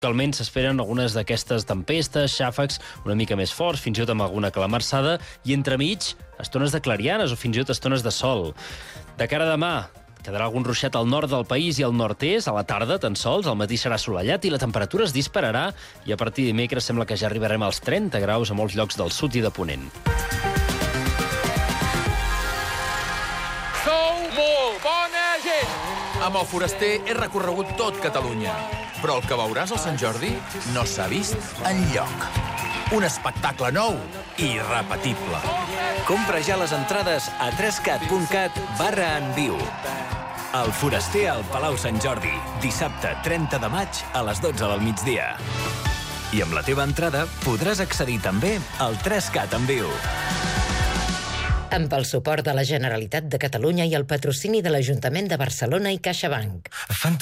Actualment s'esperen algunes d'aquestes tempestes, xàfecs una mica més forts, fins i tot amb alguna calamarsada, i entremig, estones de clarianes o fins i tot estones de sol. De cara a demà, quedarà algun ruixat al nord del país i al nord-est, a la tarda tan sols, al matí serà assolellat i la temperatura es dispararà i a partir de dimecres sembla que ja arribarem als 30 graus a molts llocs del sud i de Ponent. Sou molt bona gent! Amb el Foraster he recorregut tot Catalunya, però el que veuràs al Sant Jordi no s'ha vist enlloc. Un espectacle nou i irrepetible. Compra ja les entrades a 3cat.cat/enviu. El Foraster al Palau Sant Jordi, dissabte 30 de maig a les 12 del migdia. I amb la teva entrada podràs accedir també al 3Cat en viu. Amb el suport de la Generalitat de Catalunya i el patrocini de l'Ajuntament de Barcelona i CaixaBank.